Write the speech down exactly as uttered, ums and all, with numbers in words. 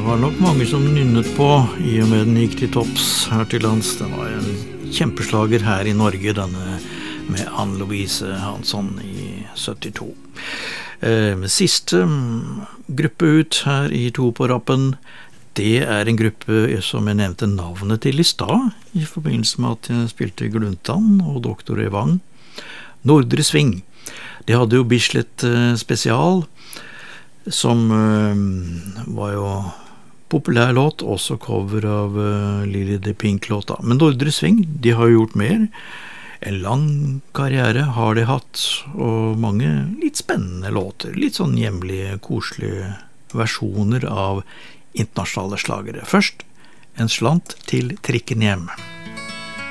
var nok mange som nynnet på I og med den gikk til topps her til lands. Den var en kjempeslager her I Norge, denne med Anne-Louise Hansson I syttito. Eh, siste gruppe ut her I To på rappen, det er en gruppe som jeg nevnte navnet til I stad, I forbindelse med at jeg spilte Gluntan og Doktor Evang. Nordre Sving. De hadde jo Bislett eh, spesial, som uh, var jo populær låt, også cover av uh, Lily the Pink-låta. Men Nordre Sving, de har gjort mer. En lang karriere har de hatt, og mange litt spennende låter. Litt sånn hjemlige, koselige versjoner av internasjonale slagere. Først, en slant til trikken hjem.